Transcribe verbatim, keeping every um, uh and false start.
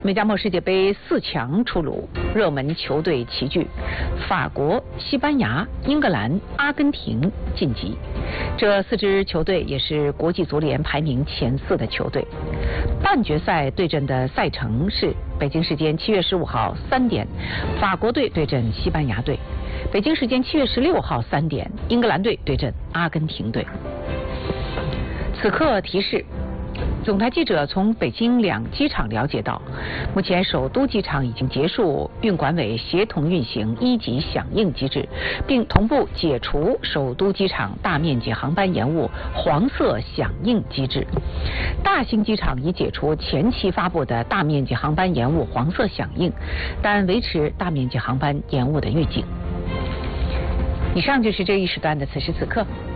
美加墨世界杯四强出炉，热门球队齐聚，法国、西班牙、英格兰、阿根廷晋级。这四支球队也是国际足联排名前四的球队。半决赛对阵的赛程是北京时间七月十五号三点，法国队对阵西班牙队；北京时间七月十六号三点，英格兰队对阵阿根廷队。此刻提示。总台记者从北京两机场了解到，目前首都机场已经结束运管委协同运行一级响应机制，并同步解除首都机场大面积航班延误黄色响应机制。大兴机场已解除前期发布的大面积航班延误黄色响应，但维持大面积航班延误的预警。以上就是这一时段的此时此刻。